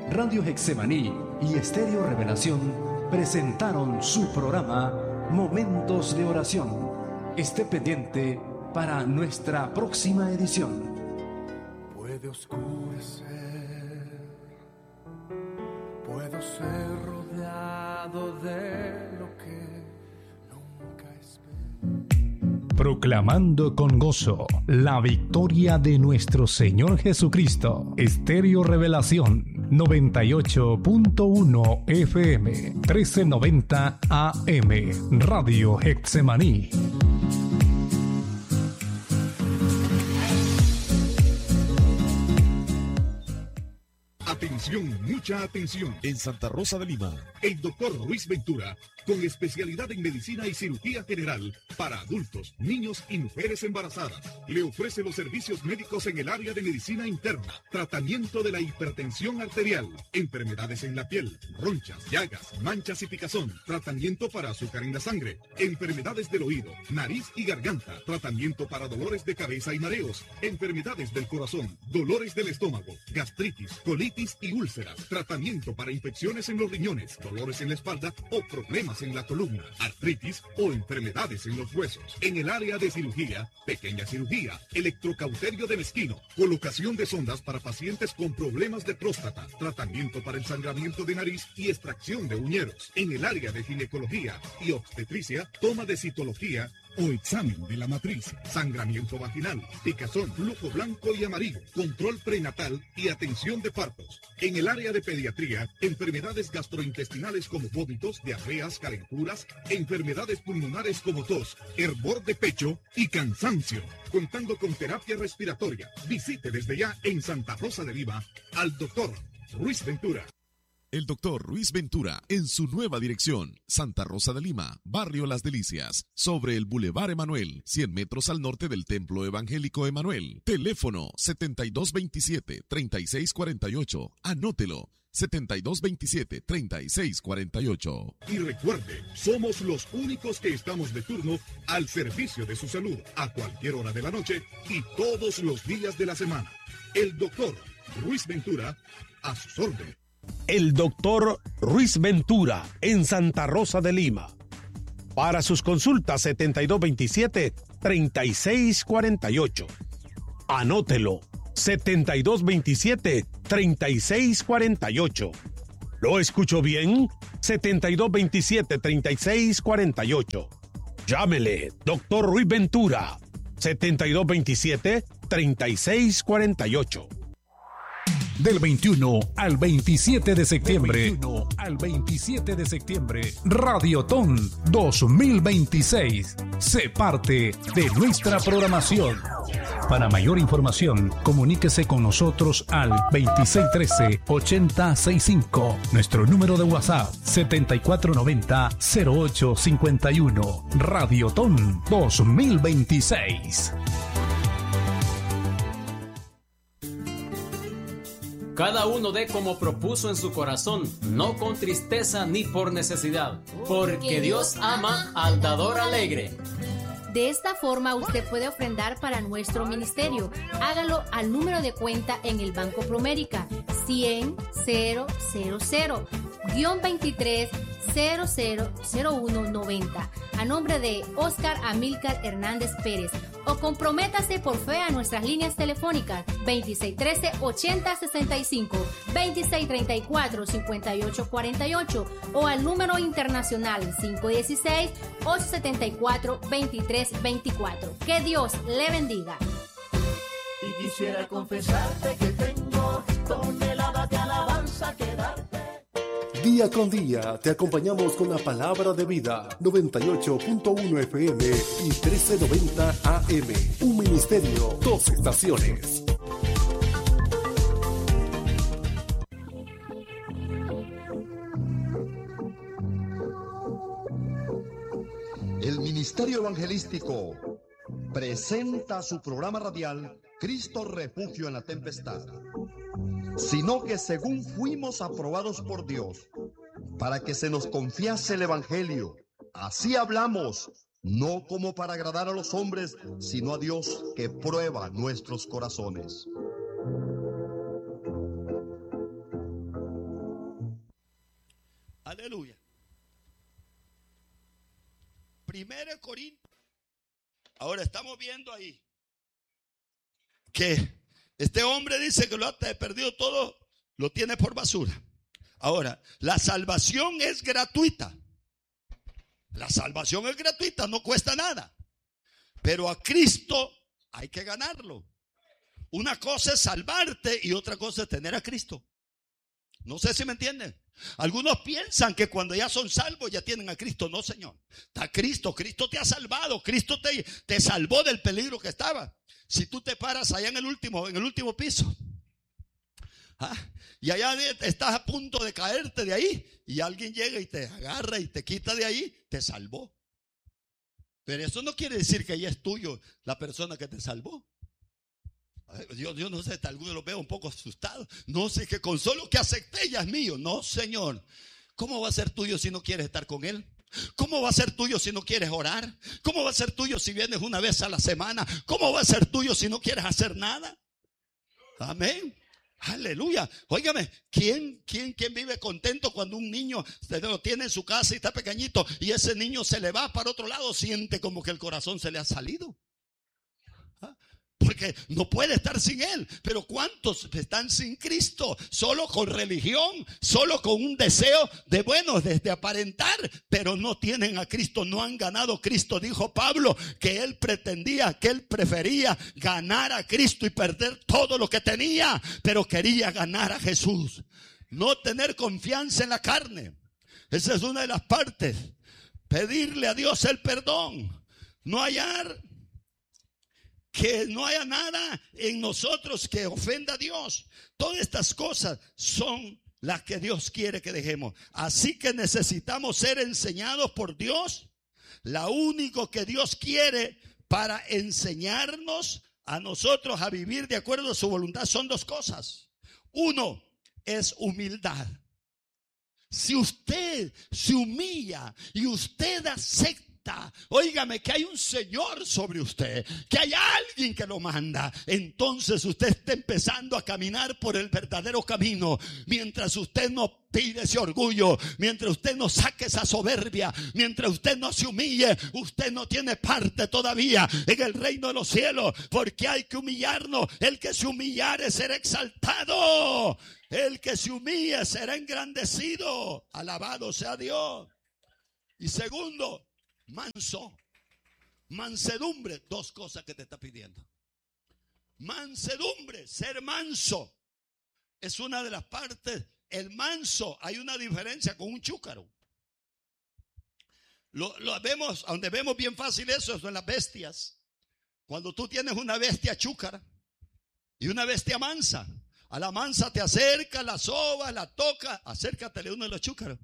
Radio Getsemaní y Estéreo Revelación presentaron su programa Momentos de Oración. Esté pendiente para nuestra próxima edición. Puede oscurecer, puedo ser rodeado de lo que nunca esperé. Proclamando con gozo la victoria de nuestro Señor Jesucristo. Estéreo Revelación 98.1 FM 1390 AM. Radio Getsemaní. Atención, mucha atención. En Santa Rosa de Lima, el doctor Ruiz Ventura, con especialidad en medicina y cirugía general para adultos, niños y mujeres embarazadas, le ofrece los servicios médicos en el área de medicina interna, tratamiento de la hipertensión arterial, enfermedades en la piel, ronchas, llagas, manchas y picazón, tratamiento para azúcar en la sangre, enfermedades del oído, nariz y garganta, tratamiento para dolores de cabeza y mareos, enfermedades del corazón, dolores del estómago, gastritis, colitis y úlceras, tratamiento para infecciones en los riñones, dolores en la espalda o problemas en la columna, artritis o enfermedades en los huesos. En el área de cirugía, pequeña cirugía, electrocauterio de mezquino, colocación de sondas para pacientes con problemas de próstata, tratamiento para el sangramiento de nariz y extracción de uñeros. En el área de ginecología y obstetricia, toma de citología o examen de la matriz, sangramiento vaginal, picazón, flujo blanco y amarillo, control prenatal y atención de partos. En el área de pediatría, enfermedades gastrointestinales como vómitos, diarreas, calenturas, enfermedades pulmonares como tos, hervor de pecho y cansancio. Contando con terapia respiratoria, visite desde ya en Santa Rosa de Lima al doctor Ruiz Ventura. El doctor Ruiz Ventura, en su nueva dirección, Santa Rosa de Lima, Barrio Las Delicias, sobre el Boulevard Emanuel, 100 metros al norte del Templo Evangélico Emanuel. Teléfono 7227-3648. Anótelo, 7227-3648. Y recuerde, somos los únicos que estamos de turno al servicio de su salud, a cualquier hora de la noche y todos los días de la semana. El doctor Ruiz Ventura, a sus órdenes. El doctor Ruiz Ventura, en Santa Rosa de Lima. Para sus consultas, 7227-3648. Anótelo, 7227-3648. ¿Lo escucho bien? 7227-3648. Llámele, doctor Ruiz Ventura, 7227-3648. Del 21 al 27 de septiembre. Radiotón 2026. Sé parte de nuestra programación. Para mayor información, comuníquese con nosotros al 2613-8065. Nuestro número de WhatsApp 7490-0851. Radiotón 2026. Cada uno dé como propuso en su corazón, no con tristeza ni por necesidad, porque Dios ama al dador alegre. De esta forma usted puede ofrendar para nuestro ministerio. Hágalo al número de cuenta en el Banco Promérica 100-000-23-000190 a nombre de Oscar Amílcar Hernández Pérez, o comprométase por fe a nuestras líneas telefónicas 2613-8065, 2634-5848 o al número internacional 516-874-2324. Que Dios le bendiga. Y quisiera confesarte que tengo toneladas de alabanza que darte. Día con día te acompañamos con la palabra de vida. 98.1 FM y 1390 AM. Un ministerio, dos estaciones. El Ministerio Evangelístico presenta su programa radial Cristo Refugio en la Tempestad, sino que según fuimos aprobados por Dios para que se nos confiase el Evangelio, así hablamos, no como para agradar a los hombres, sino a Dios que prueba nuestros corazones. Aleluya. 1 Corintios. Ahora estamos viendo ahí que este hombre dice que lo ha perdido todo, lo tiene por basura. Ahora, la salvación es gratuita. La salvación es gratuita, no cuesta nada. Pero a Cristo hay que ganarlo. Una cosa es salvarte y otra cosa es tener a Cristo. No sé si me entienden. Algunos piensan que cuando ya son salvos ya tienen a Cristo. No, Señor. Está Cristo. Cristo te ha salvado. Cristo te salvó del peligro que estaba. Si tú te paras allá en el último piso, y allá estás a punto de caerte de ahí, y alguien llega y te agarra y te quita de ahí, te salvó. Pero eso no quiere decir que ya es tuyo la persona que te salvó. Yo no sé, algunos lo veo un poco asustados. No sé, que con solo que acepté ya es mío. No, Señor. ¿Cómo va a ser tuyo si no quieres estar con Él? ¿Cómo va a ser tuyo si no quieres orar? ¿Cómo va a ser tuyo si vienes una vez a la semana? ¿Cómo va a ser tuyo si no quieres hacer nada? Amén. Aleluya. Óigame, ¿quién vive contento cuando un niño se lo tiene en su casa y está pequeñito y ese niño se le va para otro lado? Siente como que el corazón se le ha salido. Porque no puede estar sin Él. Pero ¿cuántos están sin Cristo? Solo con religión, solo con un deseo de aparentar, pero no tienen a Cristo, no han ganado a Cristo. Dijo Pablo que él prefería ganar a Cristo y perder todo lo que tenía, pero quería ganar a Jesús. No tener confianza en la carne. Esa es una de las partes. Pedirle a Dios el perdón. Que no haya nada en nosotros que ofenda a Dios. Todas estas cosas son las que Dios quiere que dejemos. Así que necesitamos ser enseñados por Dios. Lo único que Dios quiere para enseñarnos a nosotros a vivir de acuerdo a su voluntad son dos cosas. Uno es humildad. Si usted se humilla y usted acepta, óigame, que hay un Señor sobre usted, que hay alguien que lo manda, entonces usted está empezando a caminar por el verdadero camino. Mientras usted no pide ese orgullo, mientras usted no saque esa soberbia, mientras usted no se humille, usted no tiene parte todavía en el reino de los cielos, porque hay que humillarnos. El que se humillare será exaltado, el que se humille será engrandecido. Alabado sea Dios. Y segundo, mansedumbre, dos cosas que te está pidiendo. Mansedumbre, ser manso, es una de las partes. El manso, hay una diferencia con un chúcaro. Lo vemos, donde vemos bien fácil eso en las bestias. Cuando tú tienes una bestia chúcara y una bestia mansa, a la mansa te acerca, la soba, la toca, acércatele uno de los chúcaros.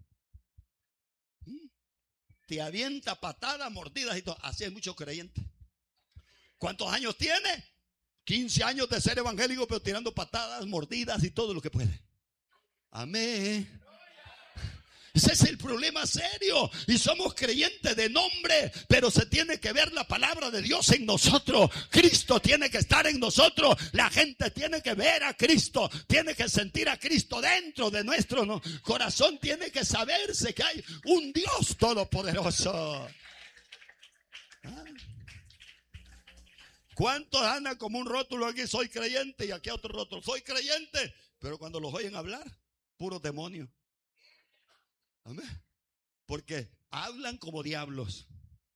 Te avienta patadas, mordidas y todo. Así hay muchos creyentes. ¿Cuántos años tiene? 15 años de ser evangélico, pero tirando patadas, mordidas y todo lo que puede. Amén. Ese es el problema serio. Y somos creyentes de nombre, pero se tiene que ver la palabra de Dios en nosotros. Cristo tiene que estar en nosotros. La gente tiene que ver a Cristo, tiene que sentir a Cristo dentro de nuestro corazón. Tiene que saberse que hay un Dios todopoderoso. ¿Cuántos andan como un rótulo aquí? Soy creyente, y aquí otro rótulo. Soy creyente, pero cuando los oyen hablar, puros demonios. Amén. Porque hablan como diablos.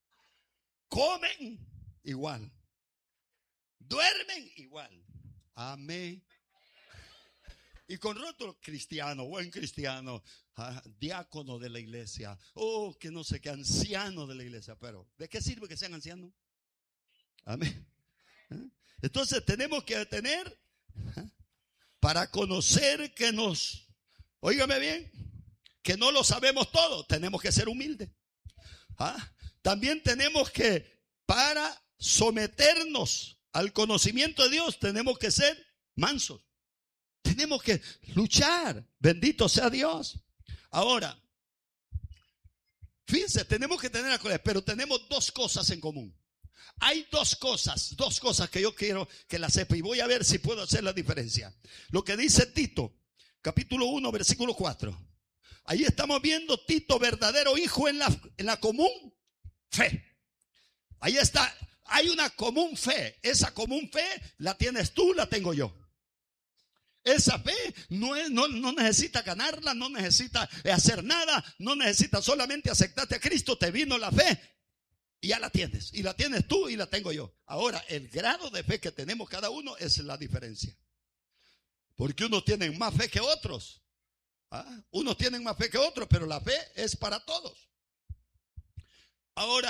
Comen igual. Duermen igual. Amén. Y con rótulo, cristiano, buen cristiano, diácono de la iglesia, que no sé qué, anciano de la iglesia. Pero ¿de qué sirve que sean ancianos? Amén. Entonces tenemos que tener para conocer que óigame bien, que no lo sabemos todo. Tenemos que ser humildes. También tenemos que, para someternos al conocimiento de Dios, tenemos que ser mansos. Tenemos que luchar. Bendito sea Dios. Ahora, fíjense, tenemos que tener la comunidad, pero tenemos dos cosas en común. Hay dos cosas que yo quiero que la sepa, y voy a ver si puedo hacer la diferencia. Lo que dice Tito, capítulo 1, versículo 4. Ahí estamos viendo Tito, verdadero hijo en la común fe. Ahí está, hay una común fe. Esa común fe la tienes tú, la tengo yo. Esa fe no necesita ganarla, no necesita hacer nada, no necesita solamente aceptarte a Cristo. Te vino la fe y ya la tienes. Y la tienes tú y la tengo yo. Ahora, el grado de fe que tenemos cada uno es la diferencia. Porque unos tienen más fe que otros. Unos tienen más fe que otros, pero la fe es para todos. Ahora,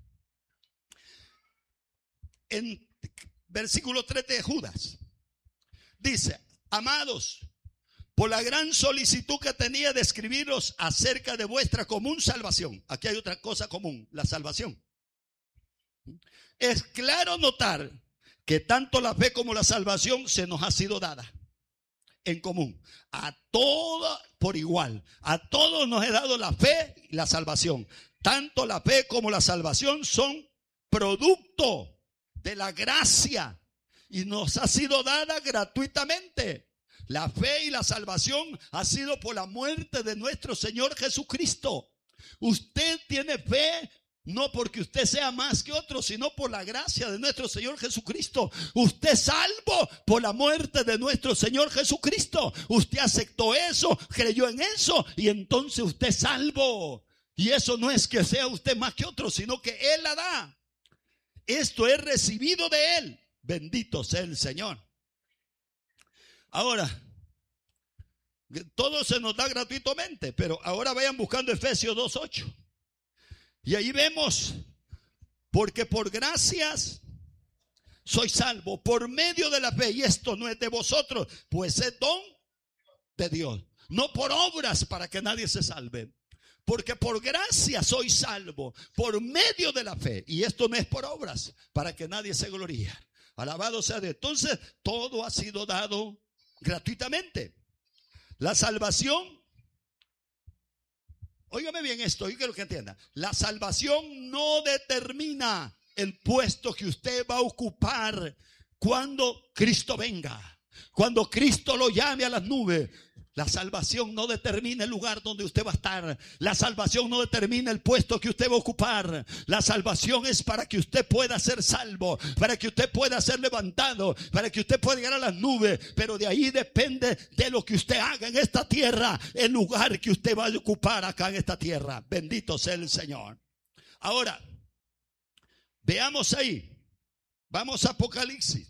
en versículo 3 de Judas, dice: amados, por la gran solicitud que tenía de escribiros acerca de vuestra común salvación. Aquí hay otra cosa común, la salvación. Es claro notar que tanto la fe como la salvación se nos ha sido dada en común. A todos por igual. A todos nos he dado la fe y la salvación. Tanto la fe como la salvación son producto de la gracia y nos ha sido dada gratuitamente. La fe y la salvación ha sido por la muerte de nuestro Señor Jesucristo. Usted tiene fe no porque usted sea más que otro, sino por la gracia de nuestro Señor Jesucristo. Usted es salvo por la muerte de nuestro Señor Jesucristo. Usted aceptó eso, creyó en eso y entonces usted es salvo. Y eso no es que sea usted más que otro, sino que Él la da. Esto es recibido de Él. Bendito sea el Señor. Ahora, todo se nos da gratuitamente, pero ahora vayan buscando Efesios 2:8. Y ahí vemos, porque por gracias soy salvo, por medio de la fe, y esto no es de vosotros, pues es don de Dios, no por obras para que nadie se salve. Porque por gracia soy salvo, por medio de la fe, y esto no es por obras para que nadie se gloríe. Alabado sea Dios. Entonces, todo ha sido dado gratuitamente. La salvación, óigame bien esto, yo quiero que entienda. La salvación no determina el puesto que usted va a ocupar cuando Cristo venga. Cuando Cristo lo llame a las nubes. La salvación no determina el lugar donde usted va a estar. La salvación no determina el puesto que usted va a ocupar. La salvación es para que usted pueda ser salvo, para que usted pueda ser levantado, para que usted pueda llegar a las nubes. Pero de ahí depende de lo que usted haga en esta tierra, el lugar que usted va a ocupar acá en esta tierra. Bendito sea el Señor. Ahora, veamos ahí. Vamos a Apocalipsis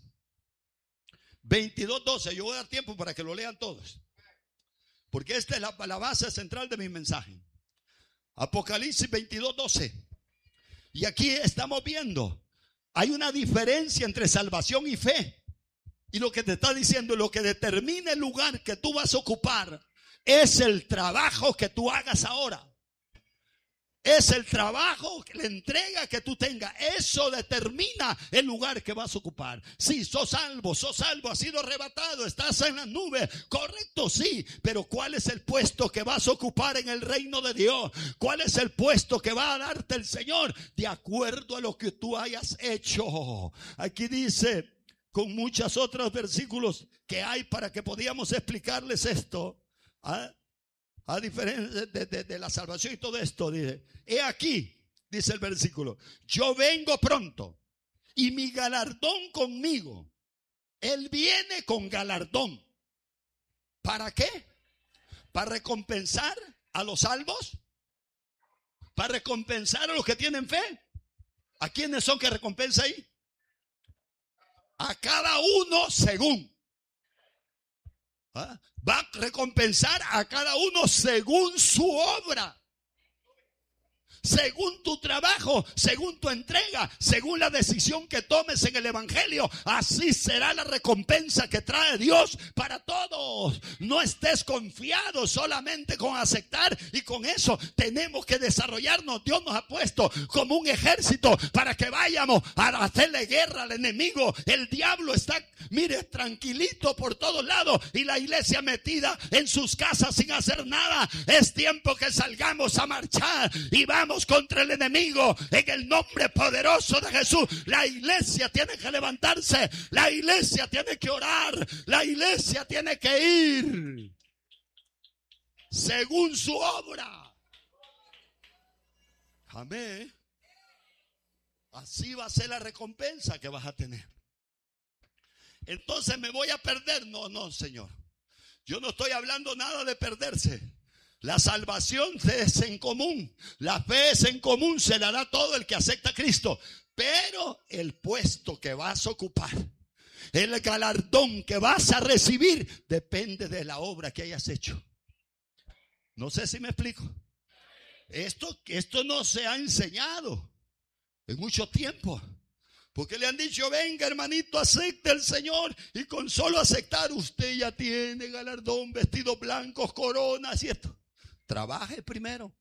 22:12. Yo voy a dar tiempo para que lo lean todos, porque esta es la base central de mi mensaje. Apocalipsis 22:12. Y aquí estamos viendo, hay una diferencia entre salvación y fe. Y lo que te está diciendo, lo que determina el lugar que tú vas a ocupar, es el trabajo que tú hagas ahora. Es el trabajo, la entrega que tú tengas. Eso determina el lugar que vas a ocupar. Sí, sos salvo, has sido arrebatado, estás en las nubes. Correcto, sí. Pero ¿cuál es el puesto que vas a ocupar en el reino de Dios? ¿Cuál es el puesto que va a darte el Señor? De acuerdo a lo que tú hayas hecho. Aquí dice, con muchos otros versículos que hay para que podíamos explicarles esto. A diferencia de la salvación y todo esto, dice: he aquí, dice el versículo, yo vengo pronto y mi galardón conmigo. Él viene con galardón. ¿Para qué? ¿Para recompensar a los salvos? ¿Para recompensar a los que tienen fe? ¿A quiénes son que recompensa ahí? A cada uno según. Va a recompensar a cada uno según su obra, según tu trabajo, según tu entrega, según la decisión que tomes en el evangelio. Así será la recompensa que trae Dios para todos. No estés confiado solamente con aceptar, y con eso tenemos que desarrollarnos. Dios nos ha puesto como un ejército para que vayamos a hacerle guerra al enemigo. El diablo está, mire, tranquilito por todos lados, y la iglesia metida en sus casas sin hacer nada. Es tiempo que salgamos a marchar y vamos contra el enemigo en el nombre poderoso de Jesús. La iglesia tiene que levantarse, la iglesia tiene que orar, la iglesia tiene que ir. según su obra. Amén. Así va a ser la recompensa que vas a tener. Entonces, ¿me voy a perder? No, Señor. Yo no estoy hablando nada de perderse. La salvación es en común. La fe es en común. Se la da todo el que acepta a Cristo. Pero el puesto que vas a ocupar, el galardón que vas a recibir, depende de la obra que hayas hecho. No sé si me explico. Esto no se ha enseñado en mucho tiempo. Porque le han dicho, venga hermanito, acepte al Señor. Y con solo aceptar usted ya tiene galardón, vestidos blancos, coronas y esto. Trabaje primero.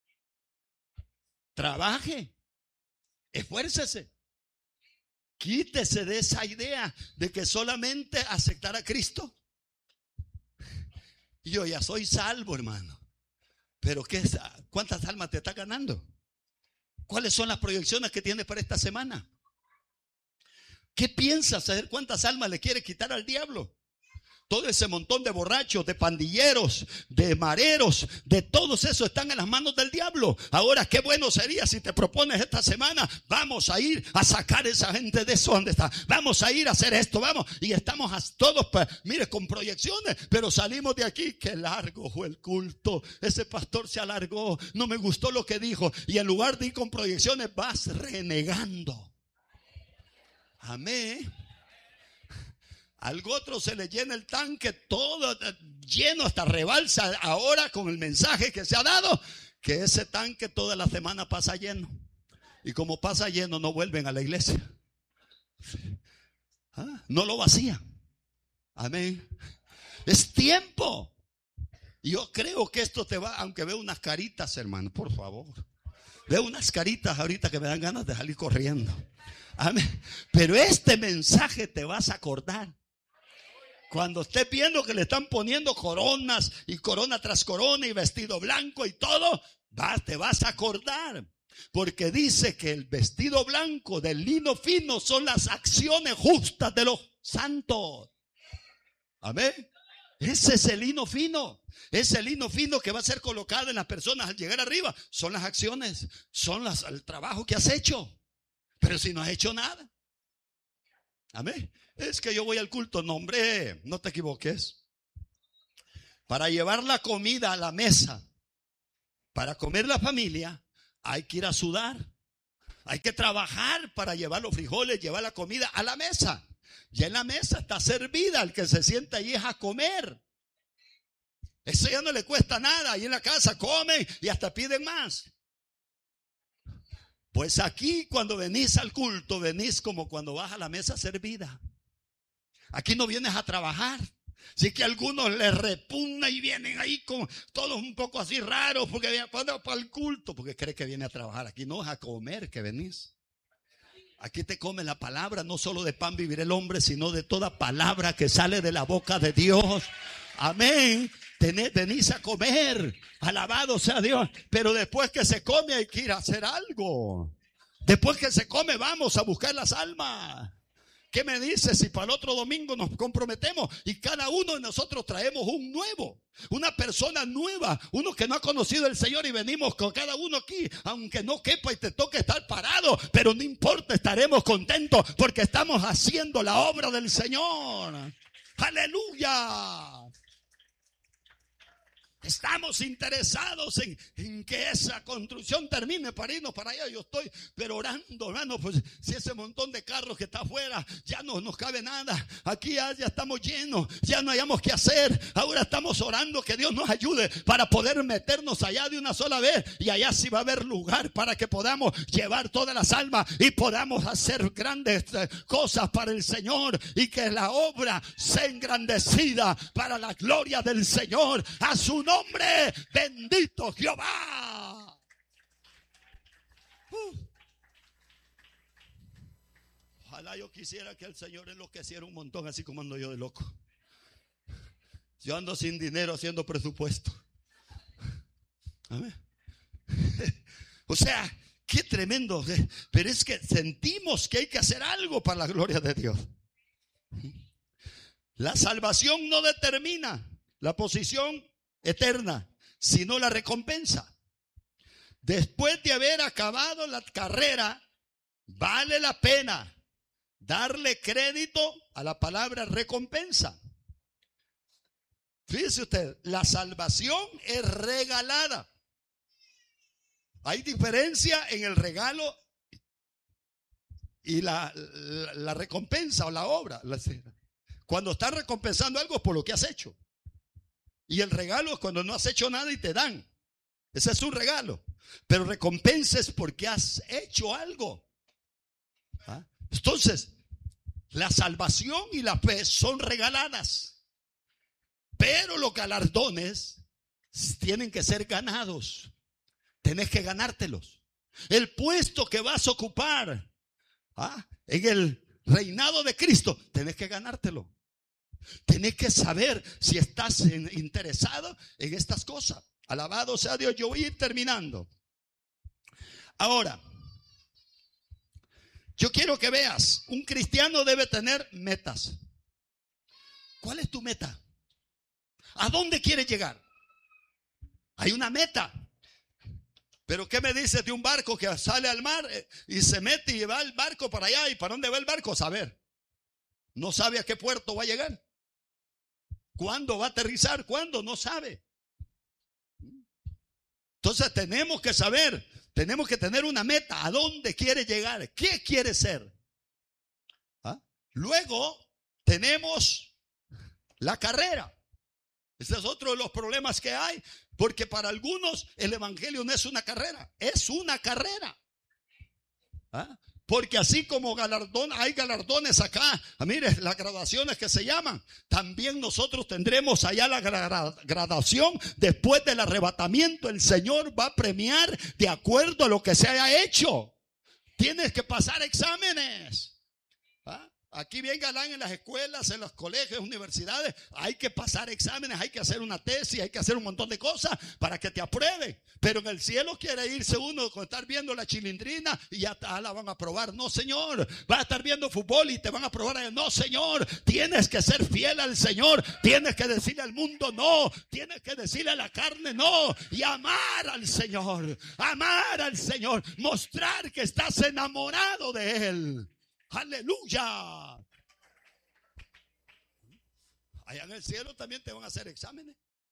Trabaje. Esfuércese. Quítese de esa idea de que solamente aceptar a Cristo. Yo ya soy salvo, hermano. Pero ¿cuántas almas te está ganando? ¿Cuáles son las proyecciones que tienes para esta semana? ¿Qué piensas? ¿Saber cuántas almas le quiere quitar al diablo? Todo ese montón de borrachos, de pandilleros, de mareros, de todos esos están en las manos del diablo. Ahora, qué bueno sería si te propones esta semana, vamos a ir a sacar a esa gente de eso donde está. Vamos a ir a hacer esto, vamos. Y estamos todos, mire, con proyecciones, pero salimos de aquí. Qué largo fue el culto. Ese pastor se alargó, no me gustó lo que dijo. Y en lugar de ir con proyecciones, vas renegando. Amén. Al otro se le llena el tanque todo lleno hasta rebalsa ahora con el mensaje que se ha dado, que ese tanque toda la semana pasa lleno. Y como pasa lleno no vuelven a la iglesia. No lo vacían. Amén. Es tiempo. Yo creo que esto te va, aunque veo unas caritas, hermano, por favor. Veo unas caritas ahorita que me dan ganas de salir corriendo. Amén. Pero este mensaje te vas a acordar. Cuando estés viendo que le están poniendo coronas y corona tras corona y vestido blanco y todo, te vas a acordar. Porque dice que el vestido blanco del lino fino son las acciones justas de los santos. Amén. Ese es el lino fino. Ese lino fino que va a ser colocado en las personas al llegar arriba. Son las acciones, son el trabajo que has hecho. Pero si no has hecho nada. Amén. Es que yo voy al culto. No, hombre, no te equivoques. Para llevar la comida a la mesa, para comer la familia, hay que ir a sudar. Hay que trabajar para llevar los frijoles, llevar la comida a la mesa. Ya en la mesa está servida. El que se sienta allí es a comer. Eso ya no le cuesta nada. Ahí en la casa comen y hasta piden más. Pues aquí cuando venís al culto, venís como cuando vas a la mesa servida. Aquí no vienes a trabajar. Así que a algunos les repugna y vienen ahí con todos un poco así raros porque vienen para el culto, porque creen que viene a trabajar. Aquí no es a comer que venís. Aquí te come la palabra, no solo de pan vivirá el hombre, sino de toda palabra que sale de la boca de Dios. Amén. Venís a comer, alabado sea Dios. Pero después que se come hay que ir a hacer algo. Después que se come vamos a buscar las almas. ¿Qué me dices si para el otro domingo nos comprometemos y cada uno de nosotros traemos un nuevo, una persona nueva, uno que no ha conocido al Señor y venimos con cada uno aquí, aunque no quepa y te toque estar parado, pero no importa, estaremos contentos porque estamos haciendo la obra del Señor. ¡Aleluya! Estamos interesados en que esa construcción termine para irnos para allá. Yo estoy pero orando, hermano, pues si ese montón de carros que está afuera ya no nos cabe nada. Aquí ya estamos llenos, ya no hayamos qué hacer. Ahora estamos orando que Dios nos ayude para poder meternos allá de una sola vez. Y allá sí va a haber lugar para que podamos llevar todas las almas y podamos hacer grandes cosas para el Señor. Y que la obra sea engrandecida para la gloria del Señor. A su nombre, bendito Jehová. Ojalá yo quisiera que el Señor enloqueciera un montón, así como ando yo de loco. Yo ando sin dinero haciendo presupuesto. Amén. O sea, qué tremendo. Pero es que sentimos que hay que hacer algo para la gloria de Dios. La salvación no determina la posición eterna. sino la recompensa. Después de haber acabado la carrera, vale la pena darle crédito a la palabra recompensa. Fíjese usted, la salvación es regalada. Hay diferencia en el regalo y la recompensa o la obra. Cuando estás recompensando algo es por lo que has hecho. Y el regalo es cuando no has hecho nada y te dan. Ese es un regalo. Pero recompensa es porque has hecho algo. ¿Ah? Entonces, la salvación y la fe son regaladas. Pero los galardones tienen que ser ganados. Tenés que ganártelos. El puesto que vas a ocupar en el reinado de Cristo, tenés que ganártelo. Tenés que saber si estás interesado en estas cosas. Alabado sea Dios. Yo voy a ir terminando. Ahora, yo quiero que veas, un cristiano debe tener metas. ¿Cuál es tu meta? ¿A dónde quieres llegar? Hay una meta. Pero ¿qué me dices de un barco que sale al mar y se mete y va el barco para allá? ¿Y para dónde va el barco? Saber. No sabe a qué puerto va a llegar. ¿Cuándo va a aterrizar? ¿Cuándo? No sabe. Entonces tenemos que saber, tenemos que tener una meta. ¿A dónde quiere llegar? ¿Qué quiere ser? Luego tenemos la carrera. Este es otro de los problemas que hay, porque para algunos el evangelio no es una carrera, es una carrera. Porque así como hay galardones acá, mire, las graduaciones que se llaman, también nosotros tendremos allá la graduación. Después del arrebatamiento, el Señor va a premiar de acuerdo a lo que se haya hecho. Tienes que pasar exámenes. Aquí bien galán en las escuelas, en los colegios, universidades, hay que pasar exámenes, hay que hacer una tesis, hay que hacer un montón de cosas para que te aprueben. Pero en el cielo quiere irse uno con estar viendo la chilindrina y ya la van a aprobar. No, señor. Vas a estar viendo fútbol y te van a aprobar. No, señor. Tienes que ser fiel al Señor. Tienes que decirle al mundo no. Tienes que decirle a la carne no. Y amar al Señor. Amar al Señor. Mostrar que estás enamorado de Él. Aleluya. Allá en el cielo también te van a hacer exámenes.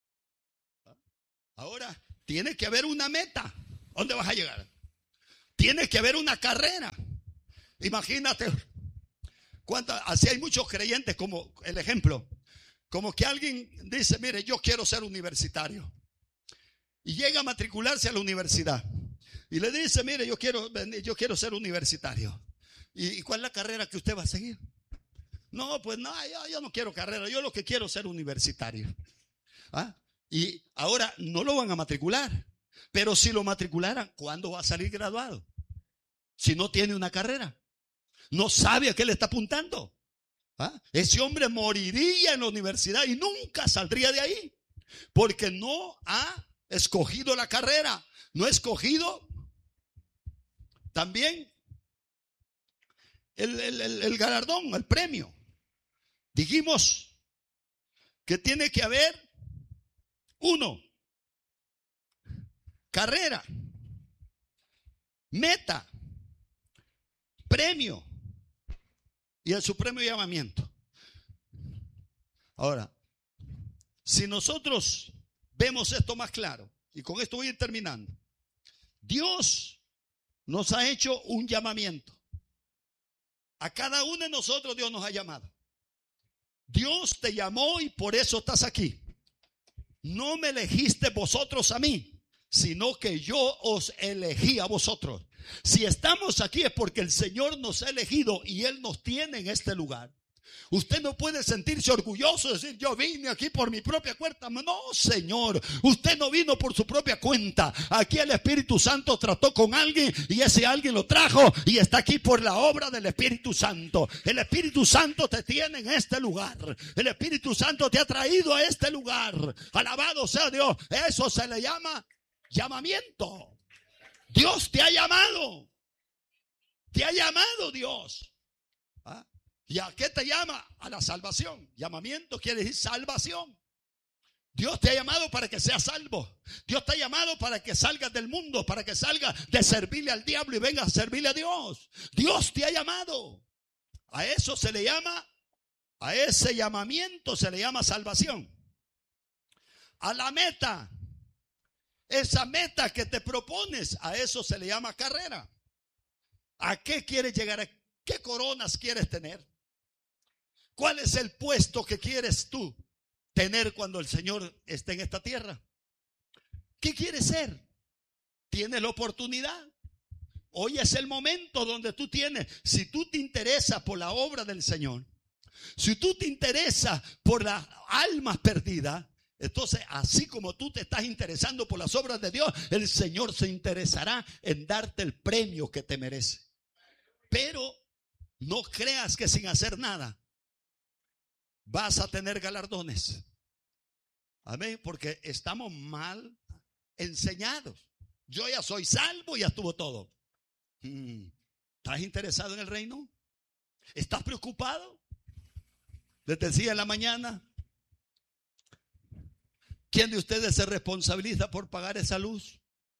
Ahora, tiene que haber una meta. ¿Dónde vas a llegar? Tiene que haber una carrera. Imagínate. Así hay muchos creyentes, como el ejemplo. Como que alguien dice, mire, yo quiero ser universitario. Y llega a matricularse a la universidad. Y le dice, mire, yo quiero ser universitario. ¿Y cuál es la carrera que usted va a seguir? No, pues no, yo no quiero carrera, yo lo que quiero es ser universitario. Y ahora no lo van a matricular, pero si lo matricularan, ¿cuándo va a salir graduado? Si no tiene una carrera, no sabe a qué le está apuntando. Ese hombre moriría en la universidad y nunca saldría de ahí, porque no ha escogido la carrera, no ha escogido también el galardón, el premio. Dijimos que tiene que haber carrera, meta, premio y el supremo llamamiento. Ahora, si nosotros vemos esto más claro, y con esto voy a ir terminando, Dios nos ha hecho un llamamiento. A cada uno de nosotros Dios nos ha llamado. Dios te llamó y por eso estás aquí. No me elegiste vosotros a mí, sino que yo os elegí a vosotros. Si estamos aquí es porque el Señor nos ha elegido y Él nos tiene en este lugar. Usted no puede sentirse orgulloso de decir, yo vine aquí por mi propia cuenta. No, Señor, usted no vino por su propia cuenta. Aquí el Espíritu Santo trató con alguien y ese alguien lo trajo y está aquí por la obra del Espíritu Santo. El Espíritu Santo te tiene en este lugar. El Espíritu Santo te ha traído a este lugar. Alabado sea Dios. Eso se le llama llamamiento. Dios te ha llamado. Te ha llamado Dios. ¿Y a qué te llama? A la salvación. Llamamiento quiere decir salvación. Dios te ha llamado para que seas salvo. Dios te ha llamado para que salgas del mundo, para que salgas de servirle al diablo y vengas a servirle a Dios. Dios te ha llamado. A eso se le llama, a ese llamamiento se le llama salvación. A la meta, esa meta que te propones, a eso se le llama carrera. ¿A qué quieres llegar? ¿Qué coronas quieres tener? ¿Cuál es el puesto que quieres tú tener cuando el Señor esté en esta tierra? ¿Qué quieres ser? ¿Tienes la oportunidad? Hoy es el momento donde tú tienes, si tú te interesas por la obra del Señor, si tú te interesas por las almas perdidas, entonces así como tú te estás interesando por las obras de Dios, el Señor se interesará en darte el premio que te merece. Pero no creas que sin hacer nada vas a tener galardones. Amén, porque estamos mal enseñados. Yo ya soy salvo y ya estuvo todo. ¿Estás interesado en el reino? ¿Estás preocupado? Les decía en la mañana, ¿quién de ustedes se responsabiliza por pagar esa luz?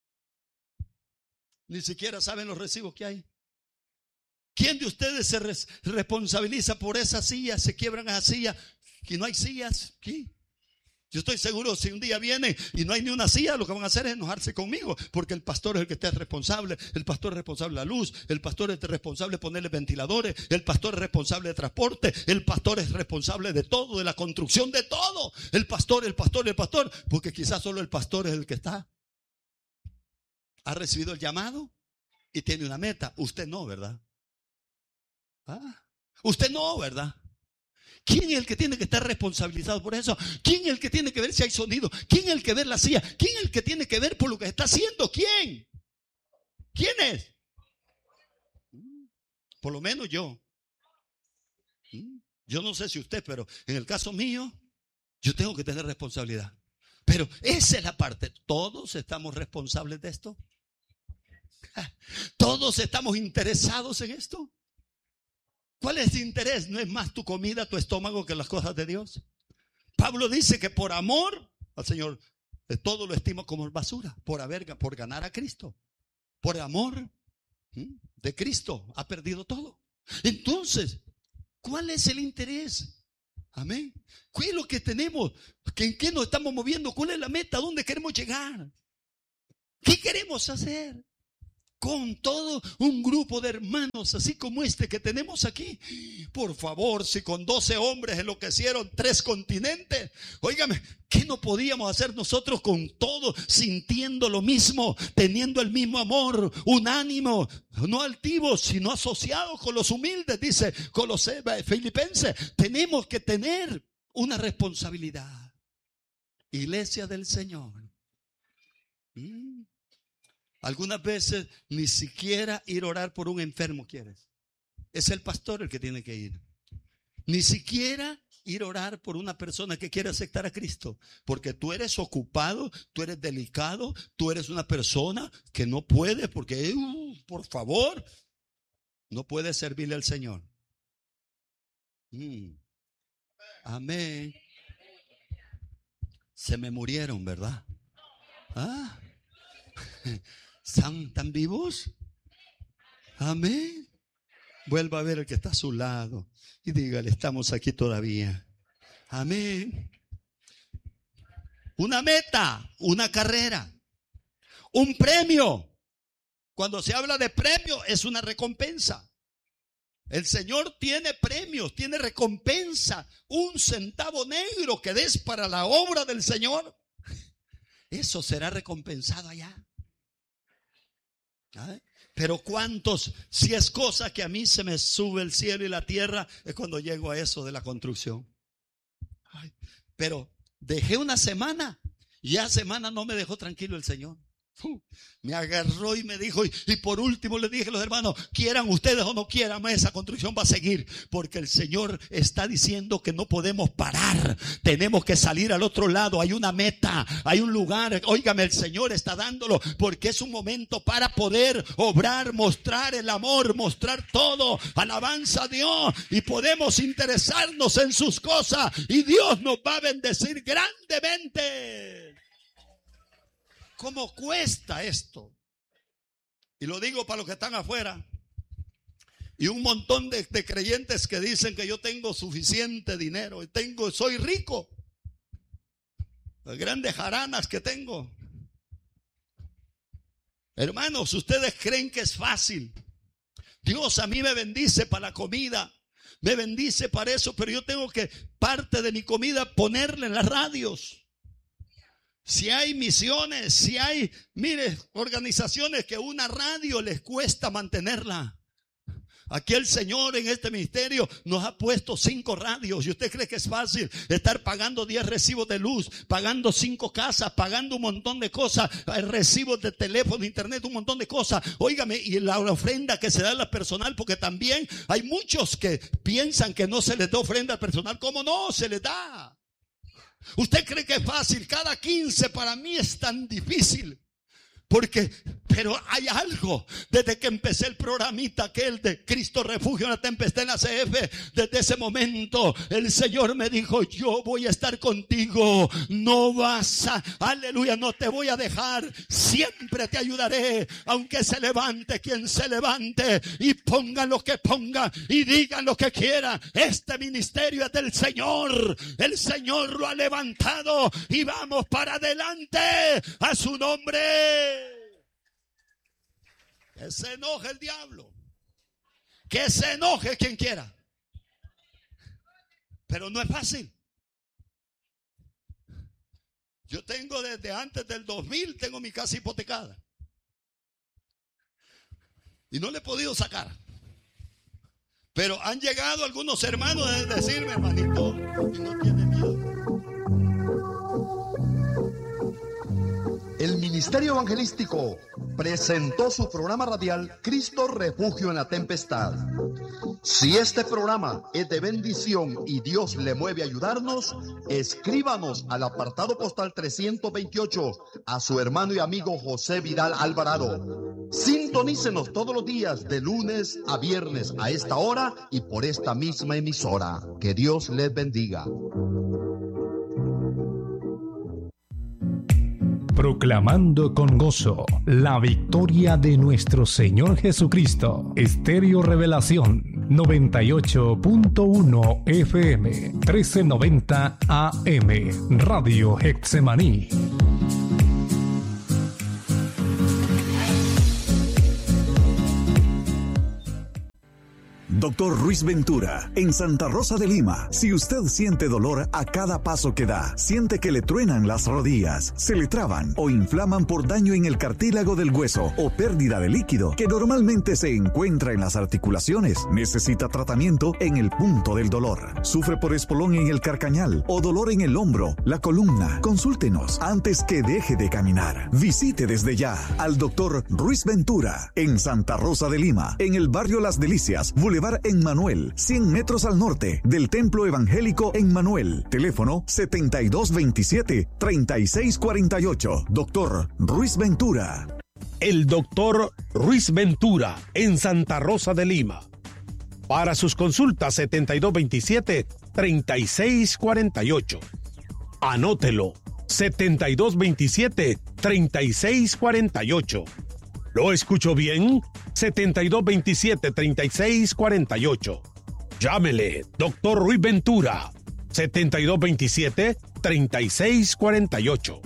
Ni siquiera saben los recibos que hay. ¿Quién de ustedes se responsabiliza por esas sillas? Se quiebran esas sillas y no hay sillas aquí. Yo estoy seguro, si un día vienen y no hay ni una silla, lo que van a hacer es enojarse conmigo, porque el pastor es el que está responsable. El pastor es responsable de la luz, el pastor es responsable de ponerle ventiladores, el pastor es responsable de transporte, el pastor es responsable de todo, de la construcción de todo. El pastor, porque quizás solo el pastor es el que ha recibido el llamado y tiene una meta. Usted no, ¿verdad? Usted no, ¿verdad? ¿Quién es el que tiene que estar responsabilizado por eso? ¿Quién es el que tiene que ver si hay sonido? ¿Quién es el que ve la silla? ¿Quién es el que tiene que ver por lo que está haciendo? ¿Quién? ¿Quién es? Por lo menos yo. Yo no sé si usted, pero en el caso mío, yo tengo que tener responsabilidad. Pero esa es la parte. ¿Todos estamos responsables de esto? ¿Todos estamos interesados en esto? ¿Cuál es el interés? ¿No es más tu comida, tu estómago que las cosas de Dios? Pablo dice que por amor al Señor, todo lo estima como basura, por ganar a Cristo. Por amor de Cristo ha perdido todo. Entonces, ¿cuál es el interés? Amén. ¿Qué es lo que tenemos? ¿En qué nos estamos moviendo? ¿Cuál es la meta? ¿A dónde queremos llegar? ¿Qué queremos hacer? Con todo un grupo de hermanos así como este que tenemos aquí. Por favor, si con 12 hombres enloquecieron 3 continentes, óigame, ¿qué no podíamos hacer nosotros con todo, sintiendo lo mismo, teniendo el mismo amor, unánimo, no altivos, sino asociados con los humildes? Dice Filipenses, tenemos que tener una responsabilidad. Iglesia del Señor. Algunas veces ni siquiera ir a orar por un enfermo quieres. Es el pastor el que tiene que ir. Ni siquiera ir a orar por una persona que quiere aceptar a Cristo. Porque tú eres ocupado, tú eres delicado, tú eres una persona que no puede, porque por favor, no puedes servirle al Señor. Amén. Se me murieron, ¿verdad? ¿Están vivos? Amén. Vuelva a ver el que está a su lado y dígale, estamos aquí todavía. Amén. Una meta, una carrera, un premio. Cuando se habla de premio es una recompensa. El Señor tiene premios, tiene recompensa. Un centavo negro que des para la obra del Señor, eso será recompensado allá. Pero cuántos, si es cosa que a mí se me sube el cielo y la tierra, es cuando llego a eso de la construcción. Pero dejé una semana y ya semana no me dejó tranquilo el Señor. Me agarró y me dijo, y por último le dije a los hermanos, quieran ustedes o no quieran, esa construcción va a seguir, porque el Señor está diciendo que no podemos parar, tenemos que salir al otro lado, hay una meta, hay un lugar, óigame, el Señor está dándolo, porque es un momento para poder obrar, mostrar el amor, mostrar todo, alabanza a Dios, y podemos interesarnos en sus cosas, y Dios nos va a bendecir grandemente. ¿Cómo cuesta esto? Y lo digo para los que están afuera. Y un montón de creyentes que dicen que yo tengo suficiente dinero. Y soy rico. Las grandes jaranas que tengo. Hermanos, ustedes creen que es fácil. Dios a mí me bendice para la comida. Me bendice para eso. Pero yo tengo que parte de mi comida ponerla en las radios. Si hay misiones, si hay, mire, organizaciones que una radio les cuesta mantenerla. Aquí el Señor en este ministerio nos ha puesto 5 radios. ¿Y usted cree que es fácil estar pagando 10 recibos de luz, pagando 5 casas, pagando un montón de cosas, recibos de teléfono, internet, un montón de cosas? Óigame, y la ofrenda que se da a la personal, porque también hay muchos que piensan que no se les da ofrenda al personal. ¿Cómo no? Se les da. ¿Usted cree que es fácil? Cada 15 para mí es tan difícil. Pero hay algo, desde que empecé el programita aquel de Cristo Refugio en la Tempestad en la CF, desde ese momento el Señor me dijo, yo voy a estar contigo, no vas a, aleluya, no te voy a dejar, siempre te ayudaré, aunque se levante quien se levante, y pongan lo que pongan, y digan lo que quieran, este ministerio es del Señor, el Señor lo ha levantado, y vamos para adelante, a su nombre. Que se enoje el diablo, que se enoje quien quiera, pero no es fácil. Yo tengo desde antes del 2000, tengo mi casa hipotecada y no le he podido sacar, pero han llegado algunos hermanos a decirme, hermanito, y no tiene miedo. El Ministerio Evangelístico presentó su programa radial Cristo Refugio en la Tempestad. Si este programa es de bendición y Dios le mueve a ayudarnos, escríbanos al apartado postal 328 a su hermano y amigo José Vidal Alvarado. Sintonícenos todos los días de lunes a viernes a esta hora y por esta misma emisora. Que Dios les bendiga. Proclamando con gozo la victoria de nuestro Señor Jesucristo. Estéreo Revelación 98.1 FM 1390 AM Radio Getsemaní. Dr. Ruiz Ventura, en Santa Rosa de Lima. Si usted siente dolor a cada paso que da, siente que le truenan las rodillas, se le traban o inflaman por daño en el cartílago del hueso o pérdida de líquido que normalmente se encuentra en las articulaciones, necesita tratamiento en el punto del dolor. Sufre por espolón en el carcañal o dolor en el hombro, la columna. Consúltenos antes que deje de caminar. Visite desde ya al Dr. Ruiz Ventura en Santa Rosa de Lima, en el barrio Las Delicias, Boulevard Emmanuel, 100 metros al norte del Templo Evangélico Emmanuel. Teléfono 7227-3648. Dr. Ruiz Ventura. El Dr. Ruiz Ventura en Santa Rosa de Lima. Para sus consultas 7227-3648. Anótelo. 7227-3648. ¿Lo escucho bien? 7227-3648. Llámele, Dr. Ruiz Ventura. 7227-3648.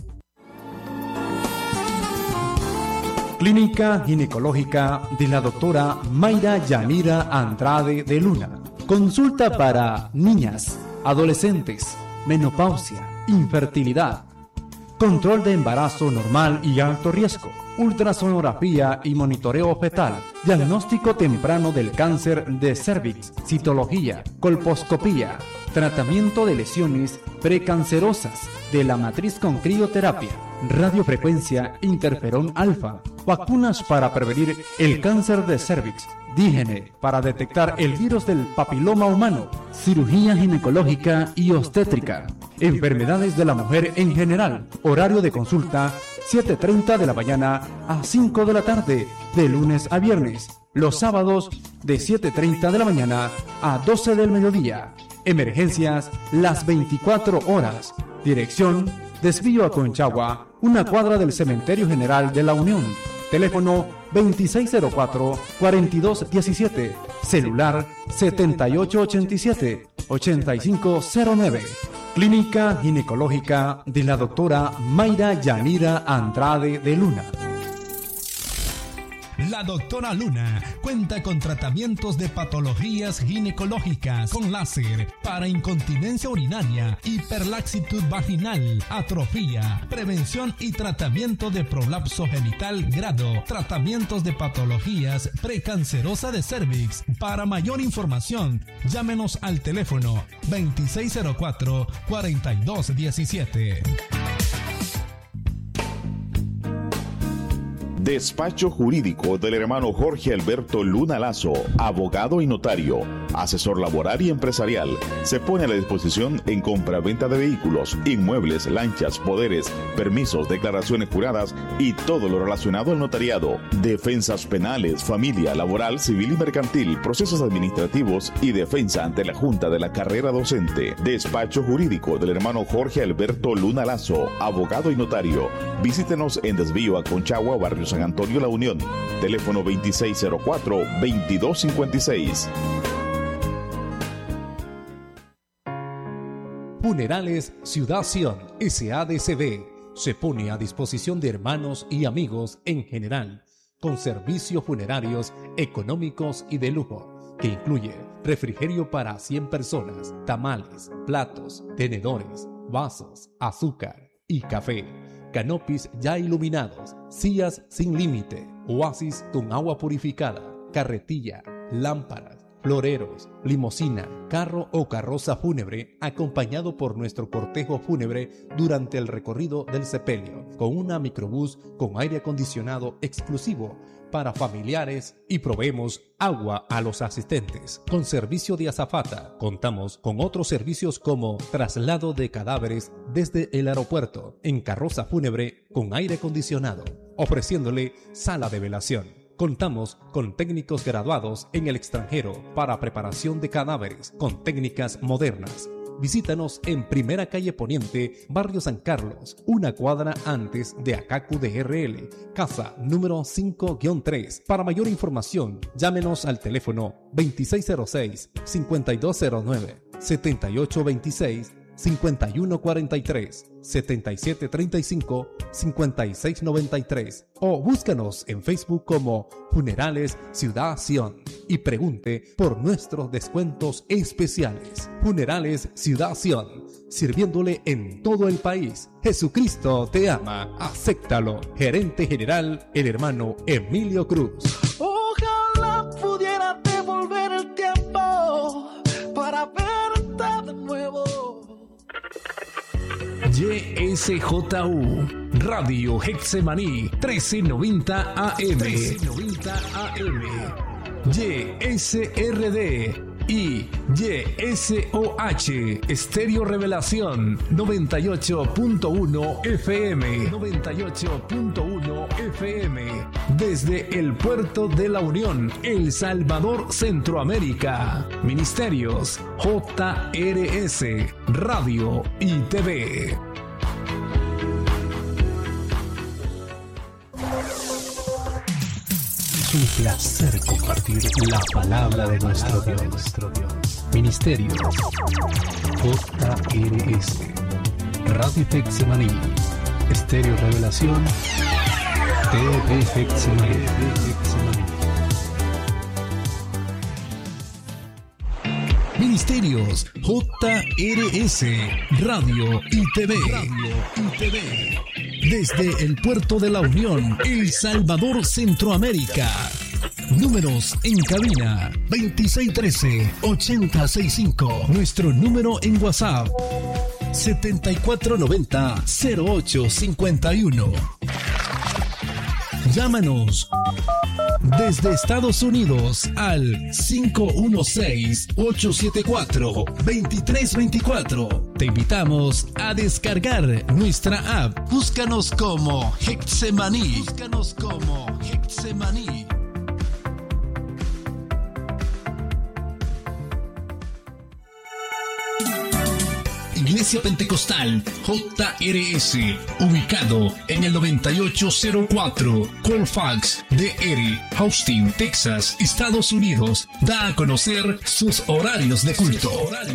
Clínica Ginecológica de la doctora Mayra Yanira Andrade de Luna. Consulta para niñas, adolescentes, menopausia, infertilidad, control de embarazo normal y alto riesgo, ultrasonografía y monitoreo fetal, diagnóstico temprano del cáncer de cervix, citología, colposcopía, tratamiento de lesiones precancerosas de la matriz con crioterapia, radiofrecuencia interferón alfa, vacunas para prevenir el cáncer de cervix, dígene para detectar el virus del papiloma humano, cirugía ginecológica y obstétrica, enfermedades de la mujer en general, horario de consulta 7:30 de la mañana a 5 de la tarde, de lunes a viernes, los sábados de 7:30 de la mañana a 12 del mediodía, emergencias las 24 horas, dirección Desvío a Conchagua, una cuadra del Cementerio General de la Unión. Teléfono 2604-4217. Celular 7887-8509. Clínica Ginecológica de la doctora Mayra Yanira Andrade de Luna. La doctora Luna cuenta con tratamientos de patologías ginecológicas con láser para incontinencia urinaria, hiperlaxitud vaginal, atrofía, prevención y tratamiento de prolapso genital grado, tratamientos de patologías precancerosa de cervix. Para mayor información, llámenos al teléfono 2604-4217. Despacho jurídico del hermano Jorge Alberto Luna Lazo, abogado y notario, asesor laboral y empresarial. Se pone a la disposición en compra-venta de vehículos, inmuebles, lanchas, poderes, permisos, declaraciones juradas y todo lo relacionado al notariado. Defensas penales, familia, laboral, civil y mercantil, procesos administrativos y defensa ante la Junta de la Carrera Docente. Despacho jurídico del hermano Jorge Alberto Luna Lazo, abogado y notario. Visítenos en Desvío a Conchagua, Barrio San Antonio, La Unión. Teléfono 2604-2256. Funerales Ciudad Sion, SADCB, se pone a disposición de hermanos y amigos en general, con servicios funerarios económicos y de lujo, que incluye refrigerio para 100 personas, tamales, platos, tenedores, vasos, azúcar y café, canopis ya iluminados, sillas sin límite, oasis con agua purificada, carretilla, lámparas, floreros, limusina, carro o carroza fúnebre, acompañado por nuestro cortejo fúnebre durante el recorrido del sepelio, con una microbús con aire acondicionado exclusivo para familiares, y proveemos agua a los asistentes. Con servicio de azafata, contamos con otros servicios como traslado de cadáveres desde el aeropuerto en carroza fúnebre con aire acondicionado, ofreciéndole sala de velación. Contamos con técnicos graduados en el extranjero para preparación de cadáveres con técnicas modernas. Visítanos en Primera Calle Poniente, Barrio San Carlos, una cuadra antes de Acacu DRL, casa número 5-3. Para mayor información, llámenos al teléfono 2606-5209, 7826-5143, 7735-5693 o búscanos en Facebook como Funerales Ciudad Sion y pregunte por nuestros descuentos especiales. Funerales Ciudad Sion, sirviéndole en todo el país. Jesucristo te ama, acéptalo. Gerente General, el hermano Emilio Cruz. Ojalá pudiera devolver el tiempo para verte de nuevo. YSJU Radio Getsemaní 1390 AM, YSRD y YSOH Estéreo Revelación 98.1 FM desde el Puerto de la Unión, El Salvador, Centroamérica. Ministerios JRS Radio y TV. Es un placer compartir la palabra de nuestro Dios. Ministerios JRS Radio Getsemaní, Estéreo Revelación, TV Getsemaní. Ministerios JRS Radio y TV. Desde el Puerto de la Unión, El Salvador, Centroamérica. Números en cabina 2613-8065. Nuestro número en WhatsApp 7490-0851. Llámanos desde Estados Unidos al 516-874-2324. Te invitamos a descargar nuestra app. Búscanos como Hexemaní. Iglesia Pentecostal JRS, ubicado en el 9804 Colfax DR, Austin, Texas, Estados Unidos, da a conocer sus horarios de culto.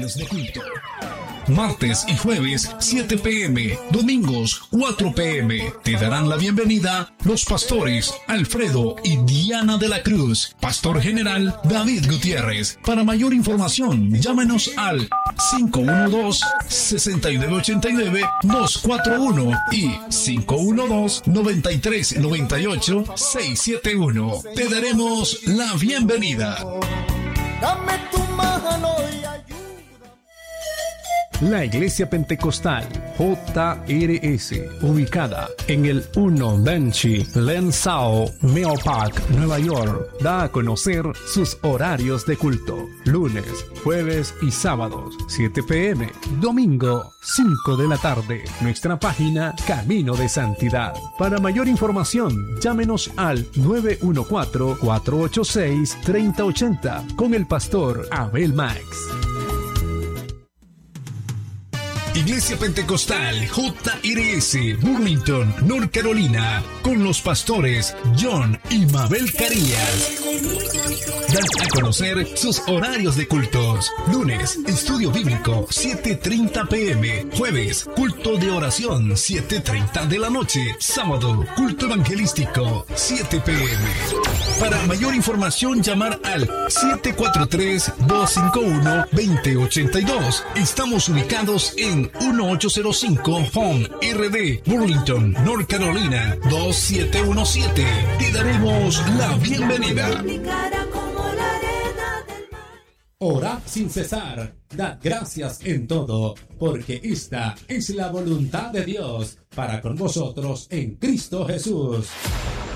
Martes y jueves 7 p.m, domingos 4 p.m. Te darán la bienvenida los pastores Alfredo y Diana de la Cruz, pastor general David Gutiérrez. Para mayor información, llámenos al 512-6989-241 y 512-9398-671. Te daremos la bienvenida. Dame tu mano y La Iglesia Pentecostal JRS, ubicada en el 1 Benchi Lensao, Meopac, Nueva York, da a conocer sus horarios de culto: lunes, jueves y sábados 7 p.m, domingo 5 de la tarde. Nuestra página Camino de Santidad. Para mayor información, llámenos al 914-486-3080 con el pastor Abel Max. Iglesia Pentecostal JRS, Burlington, North Carolina, con los pastores John y Mabel Carías. Dan a conocer sus horarios de cultos: lunes, estudio bíblico 7:30 p.m, jueves, culto de oración 7:30 de la noche, sábado, culto evangelístico 7 p.m. Para mayor información, llamar al 743-251-2082. Estamos ubicados en 1805 Home RD, Burlington, North Carolina 2717. Te daremos la bienvenida. Orad sin cesar, dad gracias en todo, porque esta es la voluntad de Dios para con vosotros en Cristo Jesús.